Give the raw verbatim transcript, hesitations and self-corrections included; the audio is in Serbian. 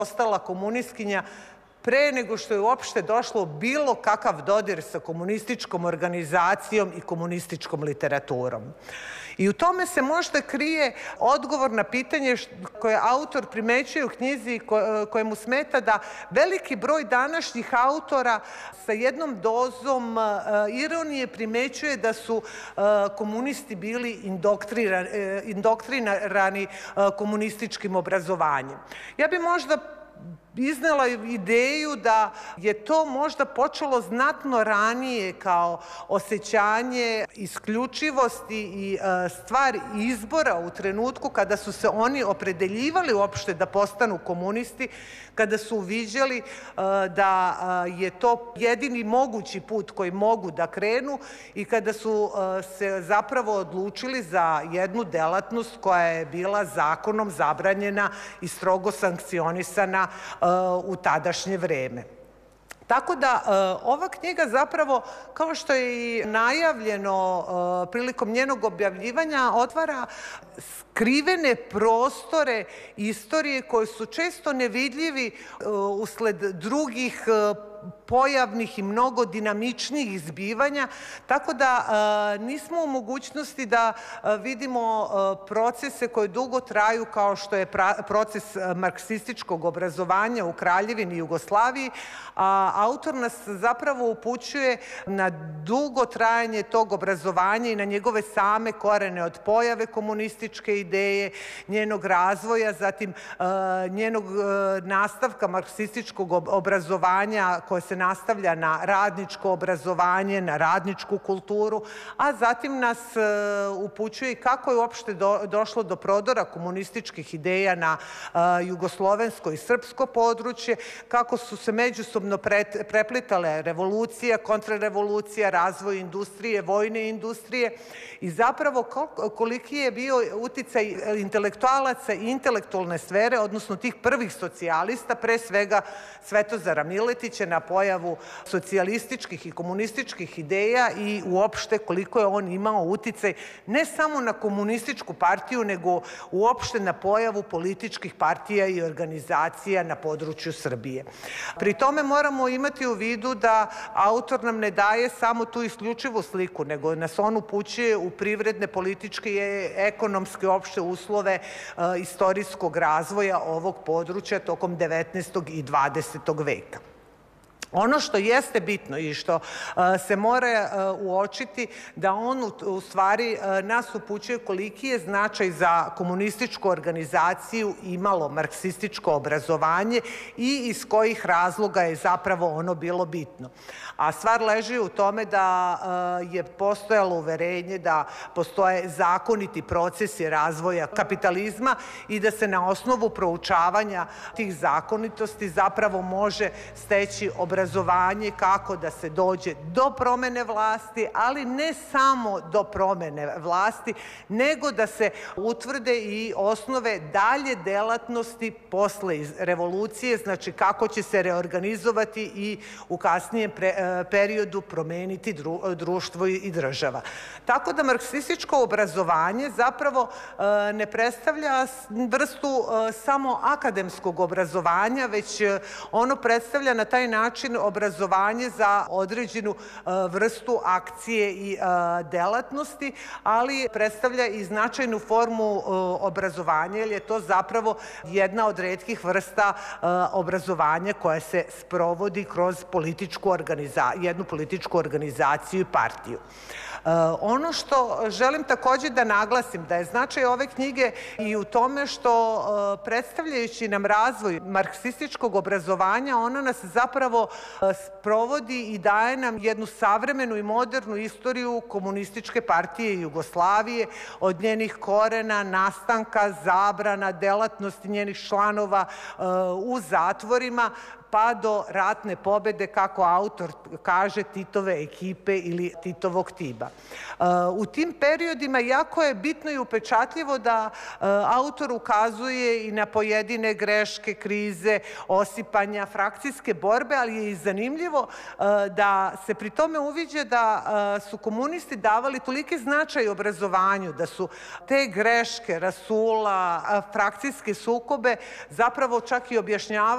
postala komunistkinja pre nego što je uopšte došlo bilo kakav dodir sa komunističkom organizacijom i komunističkom literaturom. I u tome se možda krije odgovor na pitanje koje autor primećuje u knjizi kojemu smeta da veliki broj današnjih autora sa jednom dozom ironije primećuje da su komunisti bili indoktrinirani komunističkim obrazovanjem. Ja bi možda iznela ideju da je to možda počelo znatno ranije kao osjećanje isključivosti i stvar izbora u trenutku kada su se oni opredeljivali uopšte da postanu komunisti, kada su uviđali da je to jedini mogući put koji mogu da krenu i kada su se zapravo odlučili za jednu delatnost koja je bila zakonom zabranjena i strogo sankcionisana u tadašnje vreme. Tako da ova knjiga zapravo, kao što je i najavljeno prilikom njenog objavljivanja, otvara skrivene prostore istorije koji su često nevidljivi usled drugih pojavnih i mnogo dinamičnijih zbivanja, tako da nismo u mogućnosti da vidimo procese koje dugo traju kao što je proces marksističkog obrazovanja u Kraljevini Jugoslaviji, a autor nas zapravo upućuje na dugo trajanje tog obrazovanja i na njegove same korene od pojave komunističke ideje, njenog razvoja, zatim njenog nastavka marksističkog obrazovanja koje se nastavlja na radničko obrazovanje, na radničku kulturu, a zatim nas upućuje kako je uopšte došlo do prodora komunističkih ideja na jugoslovensko i srpsko područje, kako su se međusobno preplitale revolucija, kontrarevolucija, razvoj industrije, vojne industrije i zapravo koliki je bio uticaj intelektualaca i intelektualne sfere, odnosno tih prvih socijalista, pre svega Svetozara Miletića, na pojavu socijalističkih i komunističkih ideja i uopšte koliko je on imao uticaj ne samo na komunističku partiju, nego uopšte na pojavu političkih partija i organizacija na području Srbije. Pri tome moramo imati u vidu da autor nam ne daje samo tu isključivu sliku, nego nas on upućuje u privredne, političke i ekonomske opšte uslove istorijskog razvoja ovog područja tokom devetnaestog i dvadesetog veka. Ono što jeste bitno i što se mora uočiti, da on u stvari nas upućuje koliki je značaj za komunističku organizaciju imalo marksističko obrazovanje i iz kojih razloga je zapravo ono bilo bitno. A stvar leži u tome da je postojalo uverenje da postoje zakoniti procesi razvoja kapitalizma i da se na osnovu proučavanja tih zakonitosti zapravo može steći obrazovanje obrazovanje kako da se dođe do promene vlasti, ali ne samo do promene vlasti, nego da se utvrde i osnove dalje delatnosti posle revolucije, znači kako će se reorganizovati i u kasnijem periodu promeniti društvo i država. Tako da marksističko obrazovanje zapravo ne predstavlja vrstu samo akademskog obrazovanja, već ono predstavlja na taj način obrazovanje za određenu vrstu akcije i delatnosti, ali predstavlja i značajnu formu obrazovanja, jer je to zapravo jedna od retkih vrsta obrazovanja koja se sprovodi kroz jednu političku organizaciju i partiju. Ono što želim takođe da naglasim, da je značaj ove knjige i u tome što predstavljajući nam razvoj marksističkog obrazovanja, ona nas zapravo sprovodi i daje nam jednu savremenu i modernu istoriju komunističke partije Jugoslavije, od njenih korena, nastanka, zabrana, delatnosti njenih članova u zatvorima, pa do ratne pobede, kako autor kaže, Titove ekipe ili Titovog tima. U tim periodima jako je bitno i upečatljivo da autor ukazuje i na pojedine greške, krize, osipanja, frakcijske borbe, ali je i zanimljivo da se pri tome uviđa da su komunisti davali toliki značaj obrazovanju, da su te greške, rasula, frakcijske sukobe zapravo čak i objašnjavali